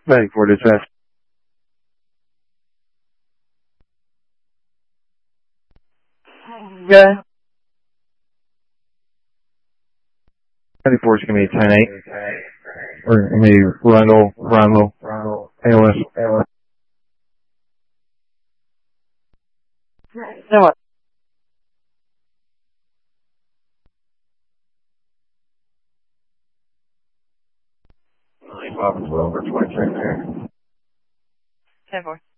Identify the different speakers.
Speaker 1: 94 dispatch. Yeah. 94 is going to be 10-8. Or going to be Rundle, AOS. No, what? Over 23 there.
Speaker 2: 10-4.